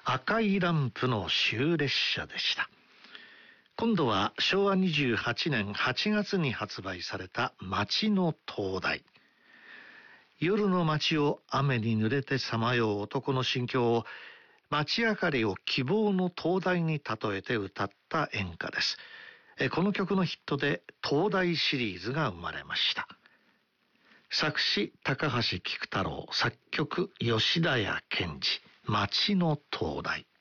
赤いランプの終列車でした。今度は昭和28年8月に発売された街の灯台。夜の街を雨に濡れてさまよう男の心境を、街明かりを希望の灯台に例えて歌った演歌です。この曲のヒットで灯台シリーズが生まれました。作詞高橋菊太郎、作曲吉田屋健二、街の灯台。